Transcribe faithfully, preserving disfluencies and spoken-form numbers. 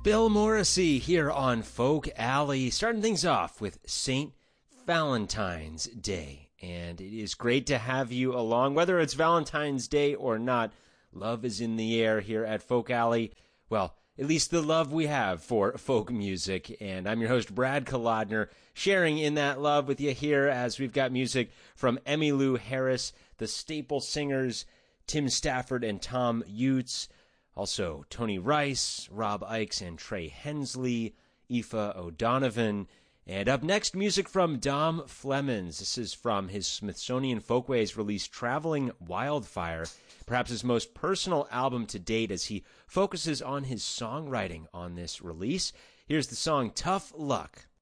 Bill Morrissey here on Folk Alley, starting things off with Saint Valentine's Day. And it is great to have you along, whether it's Valentine's Day or not. Love is in the air here at Folk Alley. Well, at least the love we have for folk music. And I'm your host, Brad Kolodner, sharing in that love with you here as we've got music from Emmylou Harris, the Staple Singers, Tim Stafford and Tom Utes, also Tony Rice, Rob Ickes and Trey Hensley, Aoife O'Donovan. And up next, music from Dom Flemons. This is from his Smithsonian Folkways release, Traveling Wildfire, perhaps his most personal album to date as he focuses on his songwriting on this release. Here's the song Tough Luck.